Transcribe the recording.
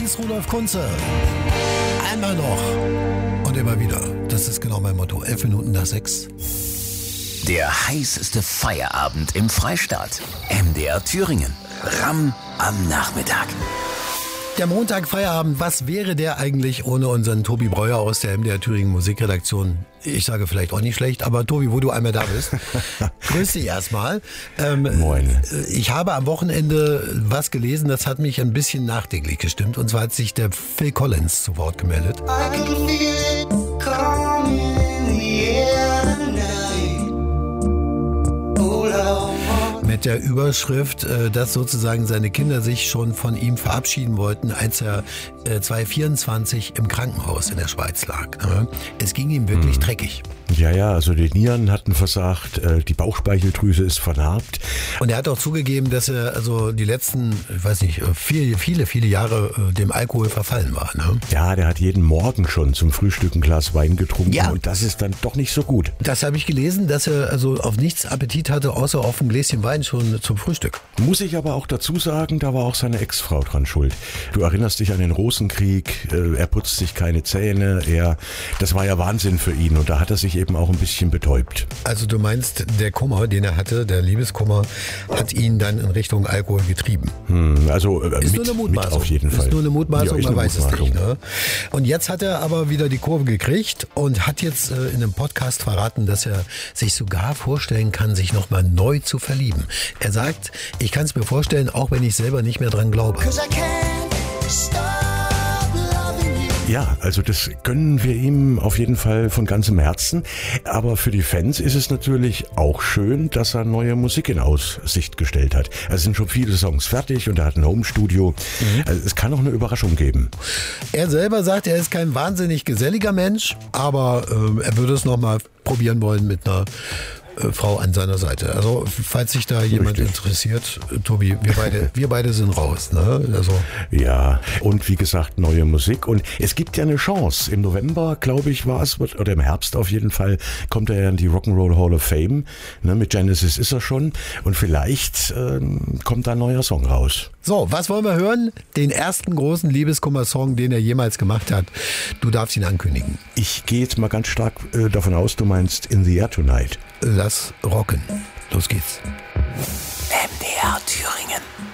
Heinz Rudolf Kunze. Einmal noch und immer wieder. Das ist genau mein Motto. 11 Minuten nach 6. Der heißeste Feierabend im Freistaat. MDR Thüringen. Ramm am Nachmittag. Der Montag-Feierabend, was wäre der eigentlich ohne unseren Tobi Breuer aus der MDR Thüringen Musikredaktion? Ich sage vielleicht auch nicht schlecht, aber Tobi, wo du einmal da bist, grüß dich erstmal. Moin. Ich habe am Wochenende was gelesen, das hat mich ein bisschen nachdenklich gestimmt. Und zwar hat sich der Phil Collins zu Wort gemeldet. I can feel it coming in the air tonight. Oh, Lord. Mit der Überschrift, dass sozusagen seine Kinder sich schon von ihm verabschieden wollten, als er 2024 im Krankenhaus in der Schweiz lag. Es ging ihm wirklich dreckig. Ja, also die Nieren hatten versagt, die Bauchspeicheldrüse ist vernarbt. Und er hat auch zugegeben, dass er also die letzten, ich weiß nicht, viele Jahre dem Alkohol verfallen war. Ne? Ja, der hat jeden Morgen schon zum Frühstück ein Glas Wein getrunken, ja. Und das ist dann doch nicht so gut. Das habe ich gelesen, dass er also auf nichts Appetit hatte, außer auf ein Gläschen Wein schon zum Frühstück. Muss ich aber auch dazu sagen, da war auch seine Ex-Frau dran schuld. Du erinnerst dich an den Rosenkrieg, er putzt sich keine Zähne, das war ja Wahnsinn für ihn und da hat er sich eben auch ein bisschen betäubt. Also du meinst, der Kummer, den er hatte, der Liebeskummer, hat ihn dann in Richtung Alkohol getrieben? Also ist nur eine Mutmaßung. mit auf jeden Fall. Ist nur eine Mutmaßung, ja, man weiß es nicht. Ne? Ne? Und jetzt hat er aber wieder die Kurve gekriegt und hat jetzt in einem Podcast verraten, dass er sich sogar vorstellen kann, sich nochmal neu zu verlieben. Er sagt, ich kann es mir vorstellen, auch wenn ich selber nicht mehr dran glaube. 'Cause I can't stop loving you. Ja, also das gönnen wir ihm auf jeden Fall von ganzem Herzen. Aber für die Fans ist es natürlich auch schön, dass er neue Musik in Aussicht gestellt hat. Es sind schon viele Songs fertig und er hat ein Homestudio. Also es kann auch eine Überraschung geben. Er selber sagt, er ist kein wahnsinnig geselliger Mensch, aber er würde es nochmal probieren wollen mit einer Frau an seiner Seite. Also falls sich da jemand interessiert, Tobi, wir beide sind raus. Ne? Also. Ja, und wie gesagt, neue Musik. Und es gibt ja eine Chance. Im November, glaube ich, war es, oder im Herbst auf jeden Fall, kommt er ja in die Rock'n'Roll Hall of Fame. Ne, mit Genesis ist er schon. Und vielleicht kommt da ein neuer Song raus. So, was wollen wir hören? Den ersten großen Liebeskummer-Song, den er jemals gemacht hat. Du darfst ihn ankündigen. Ich gehe jetzt mal ganz stark davon aus, du meinst In the Air Tonight. Lass rocken. Los geht's. MDR Thüringen.